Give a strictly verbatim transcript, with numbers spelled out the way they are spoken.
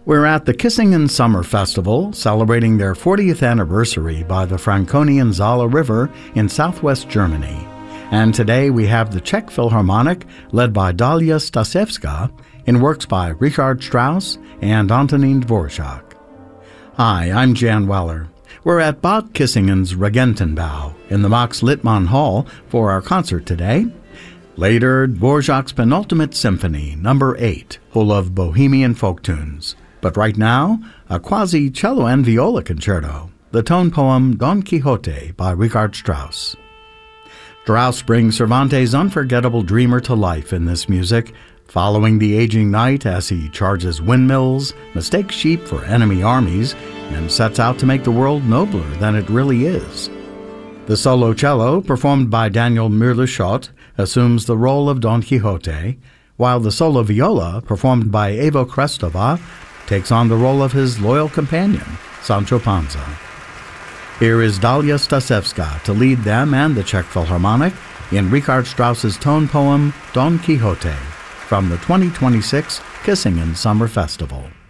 We're at the Kissingen Summer Festival, celebrating their fortieth anniversary by the Franconian Saale River in southwest Germany. And today we have the Czech Philharmonic, led by Dalia Stasevska, in works by Richard Strauss and Antonín Dvořák. Hi, I'm Jan Weller. We're at Bad Kissingen's Regentenbau in the Max Littmann Hall for our concert today. Later, Dvořák's penultimate symphony, number eight, full of bohemian folk tunes. But right now, a quasi-cello and viola concerto, the tone poem Don Quixote by Richard Strauss. Strauss brings Cervantes' unforgettable dreamer to life in this music, following the aging knight as he charges windmills, mistakes sheep for enemy armies, and sets out to make the world nobler than it really is. The solo cello, performed by Daniel Müller-Schott, assumes the role of Don Quixote, while the solo viola, performed by Evo Krestova, takes on the role of his loyal companion, Sancho Panza. Here is Dalia Stasevska to lead them and the Czech Philharmonic in Richard Strauss's tone poem Don Quixote from the twenty twenty-six Kissingen Summer Festival.